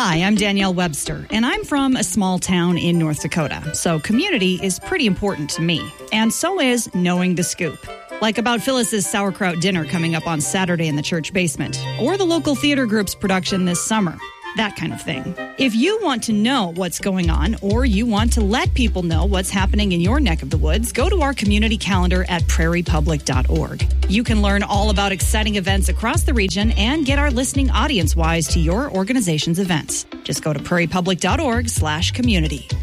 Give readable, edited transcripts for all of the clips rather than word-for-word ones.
Hi, I'm Danielle Webster, and I'm from a small town in North Dakota, so community is pretty important to me. And so is knowing the scoop. Like about Phyllis's sauerkraut dinner coming up on Saturday in the church basement, or the local theater group's production this summer. That kind of thing. If you want to know what's going on, or you want to let people know what's happening in your neck of the woods, go to our community calendar at prairiepublic.org. You can learn all about exciting events across the region and get our listening audience-wise to your organization's events. Just go to prairiepublic.org/community.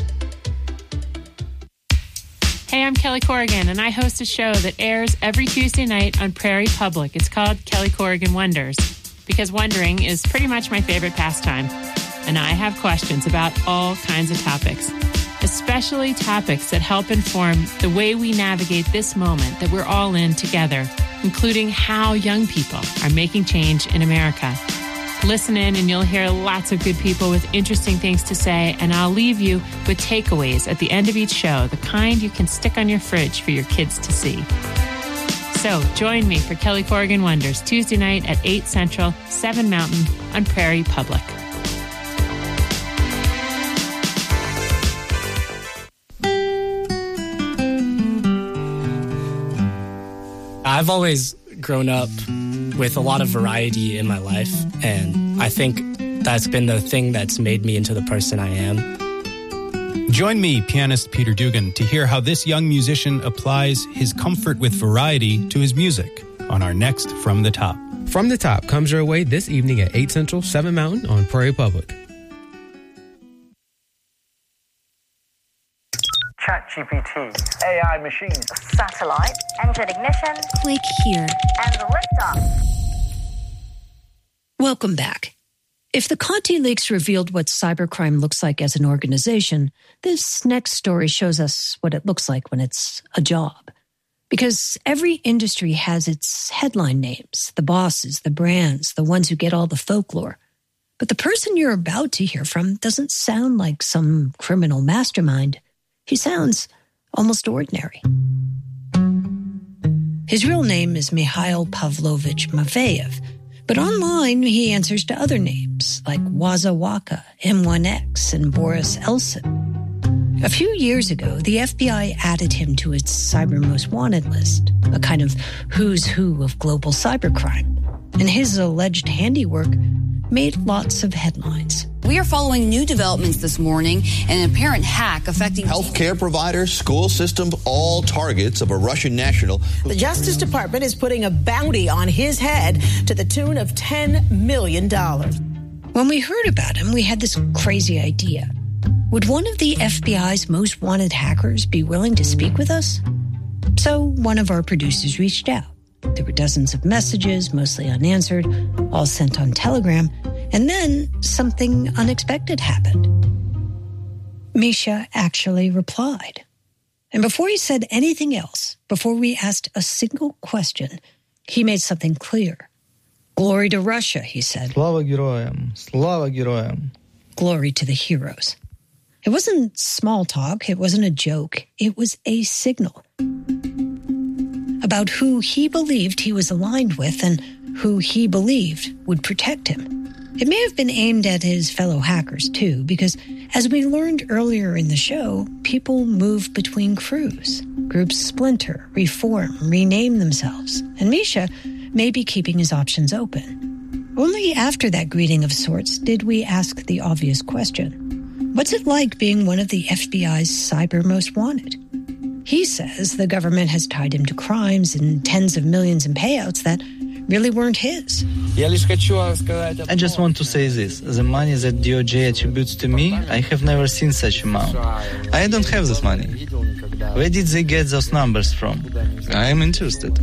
Hey, I'm Kelly Corrigan, and I host a show that airs every Tuesday night on Prairie Public. It's called Kelly Corrigan Wonders, because wondering is pretty much my favorite pastime. And I have questions about all kinds of topics, especially topics that help inform the way we navigate this moment that we're all in together, including how young people are making change in America. Listen in and you'll hear lots of good people with interesting things to say, and I'll leave you with takeaways at the end of each show, the kind you can stick on your fridge for your kids to see. So join me for Kelly Corrigan Wonders, Tuesday night at 8 Central, 7 Mountain on Prairie Public. I've always grown up with a lot of variety in my life, and I think that's been the thing that's made me into the person I am. Join me, pianist Peter Dugan, to hear how this young musician applies his comfort with variety to his music on our next From the Top. From the Top comes your way this evening at 8 Central, 7 Mountain on Prairie Public. ChatGPT, AI machines, satellite, engine ignition, click here, and the liftoff. Welcome back. If the Conti leaks revealed what cybercrime looks like as an organization, this next story shows us what it looks like when it's a job. Because every industry has its headline names, the bosses, the brands, the ones who get all the folklore. But the person you're about to hear from doesn't sound like some criminal mastermind. He sounds almost ordinary. His real name is Mikhail Pavlovich Maveyev, but online he answers to other names like Waza Waka, M1X, and Boris Elson. A few years ago, the FBI added him to its Cyber Most Wanted list, a kind of who's who of global cybercrime, and his alleged handiwork made lots of headlines. We are following new developments this morning, an apparent hack affecting healthcare providers, school systems, all targets of a Russian national. The Justice Department is putting a bounty on his head to the tune of $10 million. When we heard about him, we had this crazy idea. Would one of the FBI's most wanted hackers be willing to speak with us? So one of our producers reached out. There were dozens of messages, mostly unanswered, all sent on Telegram, and then something unexpected happened. Misha actually replied. And before he said anything else, before we asked a single question, he made something clear. Glory to Russia, he said. Slava Geroyam, Slava Geroyam. Glory to the heroes. It wasn't small talk, it wasn't a joke, it was a signal about who he believed he was aligned with and who he believed would protect him. It may have been aimed at his fellow hackers, too, because as we learned earlier in the show, people move between crews. Groups splinter, reform, rename themselves, and Misha may be keeping his options open. Only after that greeting of sorts did we ask the obvious question. What's it like being one of the FBI's Cyber Most Wanted? He says the government has tied him to crimes and tens of millions in payouts that really weren't his. I just want to say this. The money that DOJ attributes to me, I have never seen such amount. I don't have this money. Where did they get those numbers from? I am interested.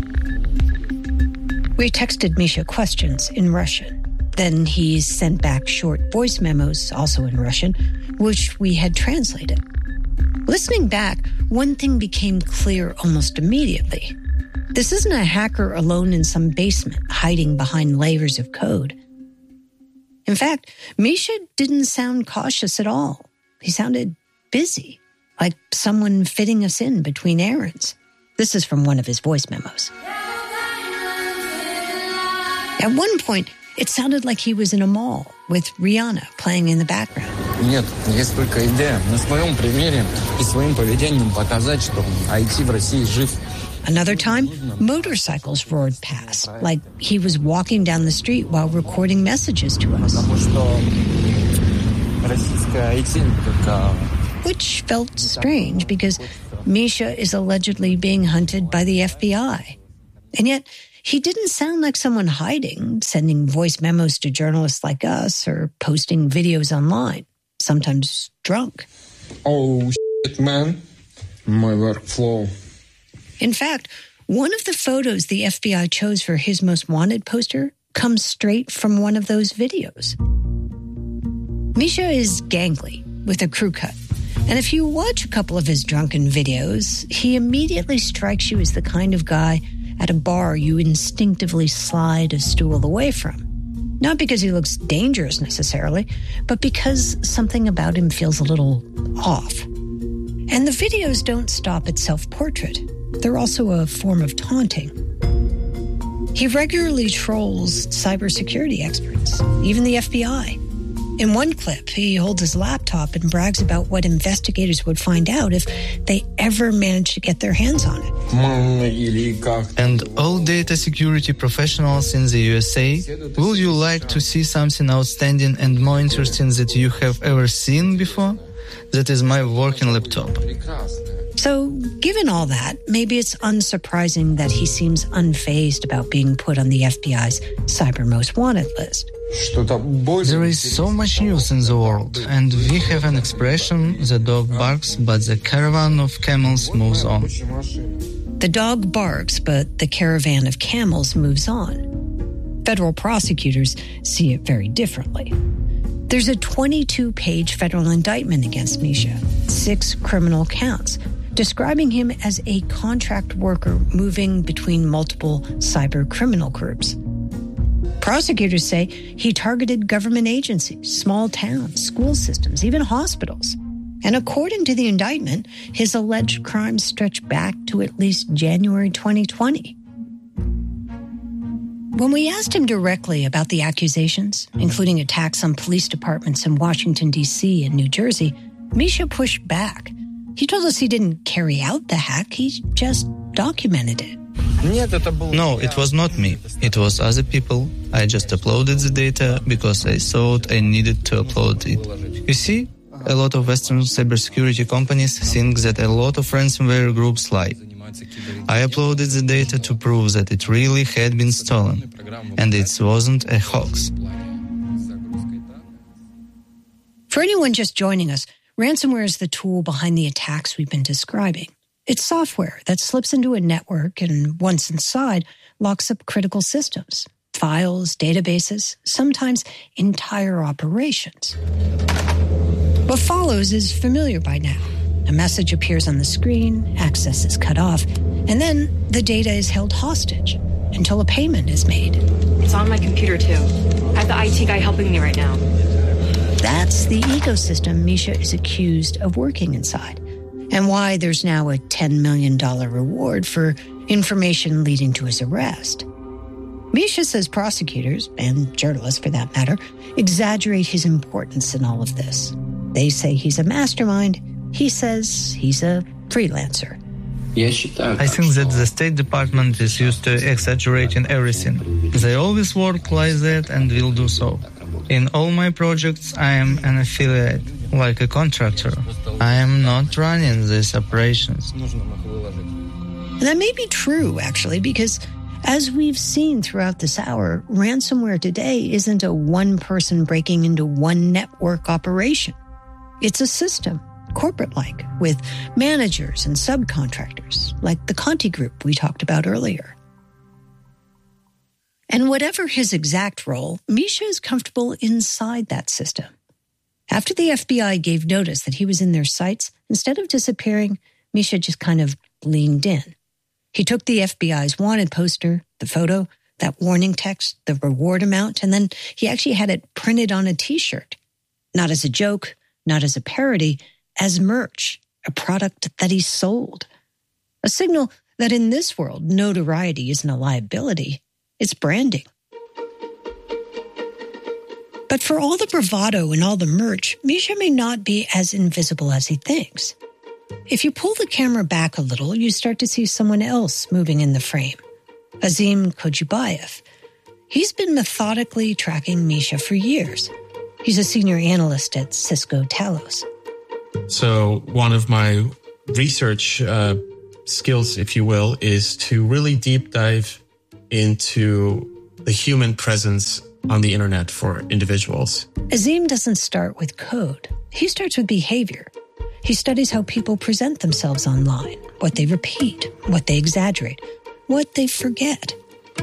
We texted Misha questions in Russian. Then he sent back short voice memos, also in Russian, which we had translated. Listening back, one thing became clear almost immediately. This isn't a hacker alone in some basement, hiding behind layers of code. In fact, Misha didn't sound cautious at all. He sounded busy, like someone fitting us in between errands. This is from one of his voice memos. At one point, It sounded like he was in a mall with Rihanna playing in the background. Нет, есть только идея на своем примере и своим поведением показать, что IT в России жив. Another time, motorcycles roared past, like he was walking down the street while recording messages to us. Which felt strange because Misha is allegedly being hunted by the FBI. And yet, he didn't sound like someone hiding, sending voice memos to journalists like us or posting videos online, sometimes drunk. Oh, shit, man. My workflow. In fact, one of the photos the FBI chose for his most wanted poster comes straight from one of those videos. Misha is gangly with a crew cut. And if you watch a couple of his drunken videos, he immediately strikes you as the kind of guy at a bar you instinctively slide a stool away from. Not because he looks dangerous necessarily, but because something about him feels a little off. And the videos don't stop at self-portrait. They're also a form of taunting. He regularly trolls cybersecurity experts, even the FBI. In one clip, he holds his laptop and brags about what investigators would find out if they ever managed to get their hands on it. And all data security professionals in the USA, would you like to see something outstanding and more interesting that you have ever seen before? That is my working laptop. So, given all that, maybe it's unsurprising that he seems unfazed about being put on the FBI's Cyber Most Wanted list. There is so much news in the world, and we have an expression, the dog barks, but the caravan of camels moves on. The dog barks, but the caravan of camels moves on. Federal prosecutors see it very differently. There's a 22-page federal indictment against Misha, 6 criminal counts, describing him as a contract worker moving between multiple cyber criminal groups. Prosecutors say he targeted government agencies, small towns, school systems, even hospitals. And according to the indictment, his alleged crimes stretch back to at least January 2020. When we asked him directly about the accusations, including attacks on police departments in Washington, D.C. and New Jersey, Misha pushed back. He told us he didn't carry out the hack, he just documented it. No, it was not me. It was other people. I just uploaded the data because I thought I needed to upload it. You see, a lot of Western cybersecurity companies think that a lot of ransomware groups lie. I uploaded the data to prove that it really had been stolen, and it wasn't a hoax. For anyone just joining us, ransomware is the tool behind the attacks we've been describing. It's software that slips into a network and, once inside, locks up critical systems, files, databases, sometimes entire operations. What follows is familiar by now. A message appears on the screen, access is cut off, and then the data is held hostage until a payment is made. It's on my computer, too. I have the IT guy helping me right now. That's the ecosystem Misha is accused of working inside, and why there's now a $10 million reward for information leading to his arrest. Misha says prosecutors, and journalists for that matter, exaggerate his importance in all of this. They say he's a mastermind. He says he's a freelancer. I think that the State Department is used to exaggerating everything. They always work like that and will do so. In all my projects, I am an affiliate, like a contractor. I am not running these operations. And that may be true, actually, because as we've seen throughout this hour, ransomware today isn't a one-person breaking into one network operation. It's a system, corporate-like, with managers and subcontractors, like the Conti Group we talked about earlier. And whatever his exact role, Misha is comfortable inside that system. After the FBI gave notice that he was in their sights, instead of disappearing, Misha just kind of leaned in. He took the FBI's wanted poster, the photo, that warning text, the reward amount, and then he actually had it printed on a T-shirt. Not as a joke, not as a parody, as merch, a product that he sold. A signal that in this world, notoriety isn't a liability, it's branding. But for all the bravado and all the merch, Misha may not be as invisible as he thinks. If you pull the camera back a little, you start to see someone else moving in the frame. Azim Kojubayev. He's been methodically tracking Misha for years. He's a senior analyst at Cisco Talos. So one of my research skills, if you will, is to really deep dive into the human presence on the internet for individuals. Azim doesn't start with code. He starts with behavior. He studies how people present themselves online, what they repeat, what they exaggerate, what they forget.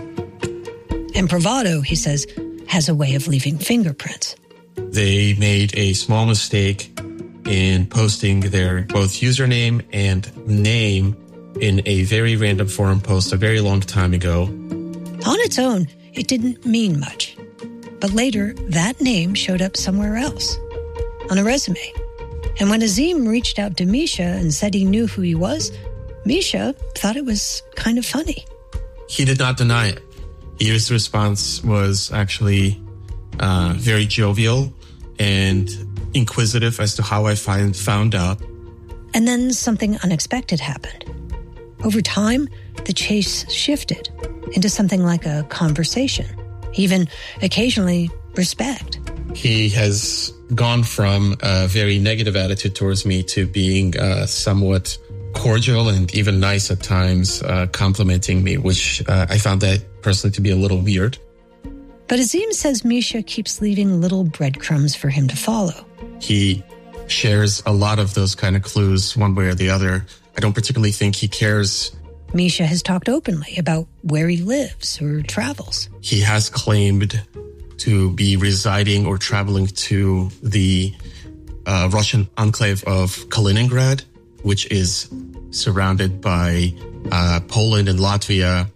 And bravado, he says, has a way of leaving fingerprints. They made a small mistake in posting their both username and name in a very random forum post a very long time ago. On its own, it didn't mean much. But later, that name showed up somewhere else, on a resume. And when Azim reached out to Misha and said he knew who he was, Misha thought it was kind of funny. He did not deny it. His response was actually very jovial and inquisitive as to how I found out. And then something unexpected happened. Over time, the chase shifted into something like a conversation, even occasionally respect. He has gone from a very negative attitude towards me to being somewhat cordial and even nice at times, complimenting me, which I found that personally to be a little weird. But Azim says Misha keeps leaving little breadcrumbs for him to follow. He shares a lot of those kind of clues one way or the other. I don't particularly think he cares. Misha has talked openly about where he lives or travels. He has claimed to be residing or traveling to the Russian enclave of Kaliningrad, which is surrounded by Poland and Latvia.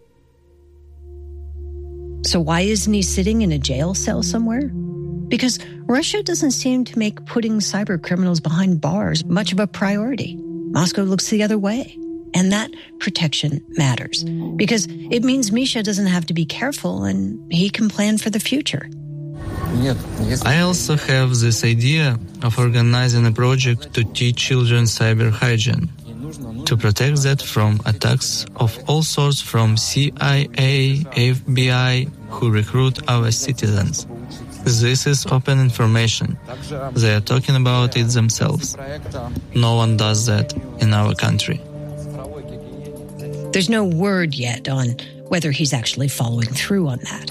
So why isn't he sitting in a jail cell somewhere? Because Russia doesn't seem to make putting cyber criminals behind bars much of a priority. Moscow looks the other way. And that protection matters because it means Misha doesn't have to be careful and he can plan for the future. I also have this idea of organizing a project to teach children cyber hygiene, to protect them from attacks of all sorts from CIA, FBI, who recruit our citizens. This is open information. They are talking about it themselves. No one does that in our country. There's no word yet on whether he's actually following through on that.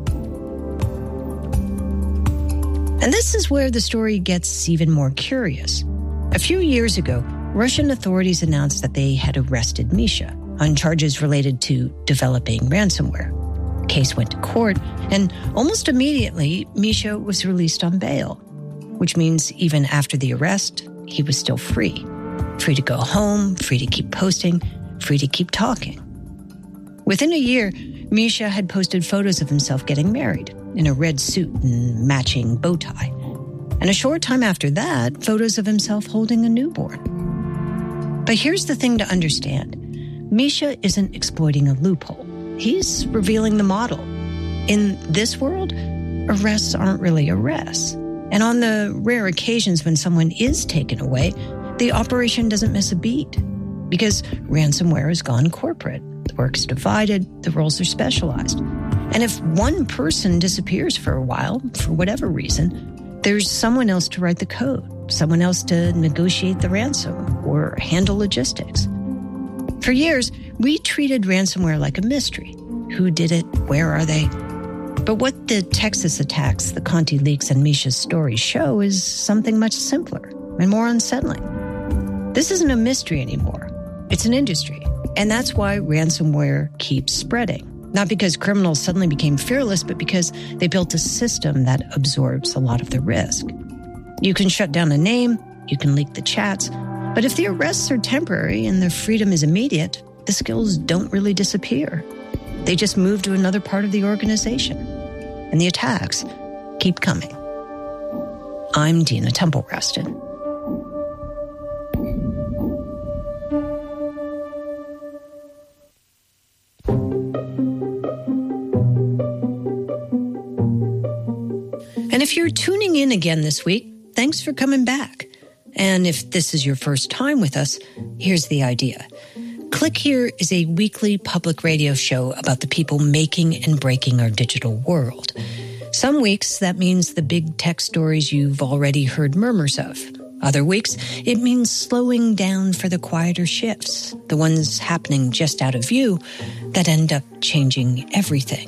And this is where the story gets even more curious. A few years ago, Russian authorities announced that they had arrested Misha on charges related to developing ransomware. The case went to court, and almost immediately, Misha was released on bail, which means even after the arrest, he was still free. Free to go home, free to keep posting, free to keep talking. Within a year, Misha had posted photos of himself getting married in a red suit and matching bow tie. And a short time after that, photos of himself holding a newborn. But here's the thing to understand. Misha isn't exploiting a loophole. He's revealing the model. In this world, arrests aren't really arrests. And on the rare occasions when someone is taken away, the operation doesn't miss a beat. Because ransomware has gone corporate. The work's divided, the roles are specialized. And if one person disappears for a while, for whatever reason, there's someone else to write the code, someone else to negotiate the ransom or handle logistics. For years, we treated ransomware like a mystery. Who did it? Where are they? But what the Texas attacks, the Conti leaks, and Misha's story show is something much simpler and more unsettling. This isn't a mystery anymore. It's an industry. And that's why ransomware keeps spreading. Not because criminals suddenly became fearless, but because they built a system that absorbs a lot of the risk. You can shut down a name, you can leak the chats, but if the arrests are temporary and the freedom is immediate, the skills don't really disappear. They just move to another part of the organization. And the attacks keep coming. I'm Dina Temple-Raston. And if you're tuning in again this week, thanks for coming back. And if this is your first time with us, here's the idea. Click Here is a weekly public radio show about the people making and breaking our digital world. Some weeks, that means the big tech stories you've already heard murmurs of. Other weeks, it means slowing down for the quieter shifts, the ones happening just out of view that end up changing everything.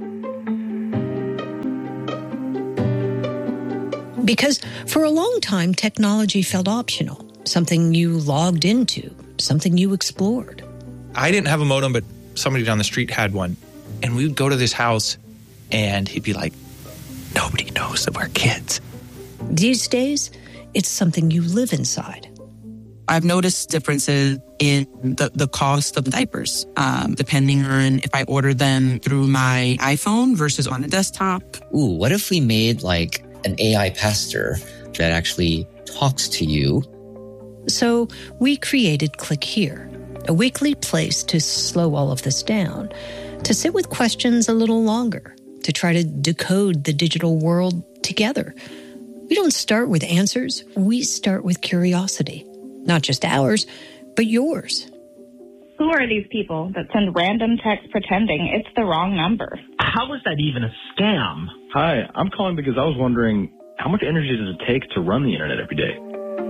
Because for a long time, technology felt optional, something you logged into, something you explored. I didn't have a modem, but somebody down the street had one. And we would go to this house, and he'd be like, nobody knows that we're kids. These days, it's something you live inside. I've noticed differences in the cost of diapers, depending on if I order them through my iPhone versus on a desktop. Ooh, what if we made like an AI pastor that actually talks to you? So we created Click Here, a weekly place to slow all of this down, to sit with questions a little longer, to try to decode the digital world together. We don't start with answers, we start with curiosity. Not just ours, but yours. Who are these people that send random texts pretending it's the wrong number? How is that even a scam? Hi, I'm calling because I was wondering, how much energy does it take to run the internet every day?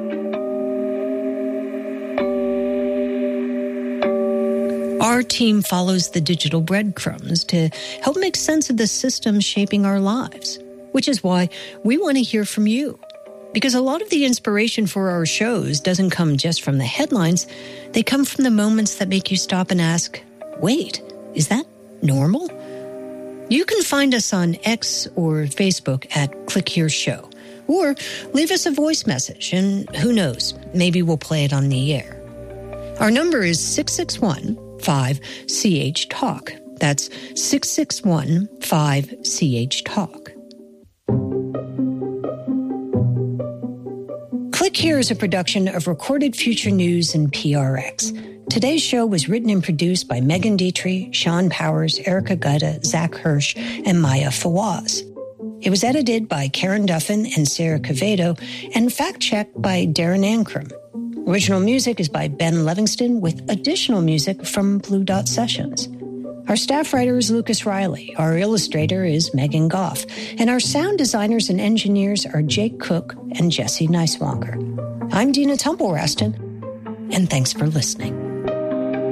Our team follows the digital breadcrumbs to help make sense of the systems shaping our lives, which is why we want to hear from you. Because a lot of the inspiration for our shows doesn't come just from the headlines. They come from the moments that make you stop and ask, wait, is that normal? You can find us on X or Facebook at Click Here Show. Or leave us a voice message, and who knows, maybe we'll play it on the air. Our number is 661-5CH-TALK. That's 661-5CH-TALK. Click Here is a production of Recorded Future News and PRX. Today's show was written and produced by Megan Dietrich, Sean Powers, Erica Gutta, Zach Hirsch, and Maya Fawaz. It was edited by Karen Duffin and Sarah Cavedo and fact-checked by Darren Ankrum. Original music is by Ben Livingston with additional music from Blue Dot Sessions. Our staff writer is Lucas Riley. Our illustrator is Megan Goff. And our sound designers and engineers are Jake Cook and Jesse Neiswanger. I'm Dina Temple-Raston, and thanks for listening.